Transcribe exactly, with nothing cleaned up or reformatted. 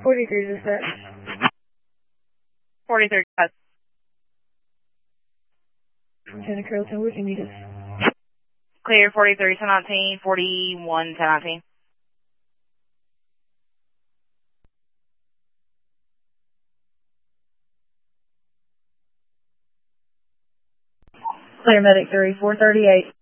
forty-three dispatch. forty-three dispatch. Lieutenant Carrollton, where do you need us? Clear forty-three, ten nineteen, forty-one, ten nineteen. Clear medic three, four thirty-eight.